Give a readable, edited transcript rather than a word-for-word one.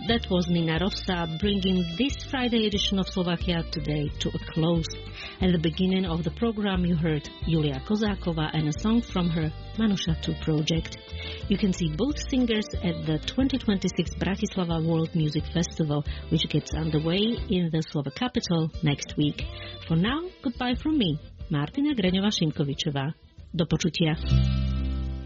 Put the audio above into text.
That was Nina Rossa bringing this Friday edition of Slovakia Today to a close. At the beginning of the program you heard Julia Kozáková and a song from her Manuša 2 project. You can see both singers at the 2026 Bratislava World Music Festival, which gets underway in the Slovak capital next week. For now, goodbye from me, Martina Greňová-Šimkovičová. Do počutia.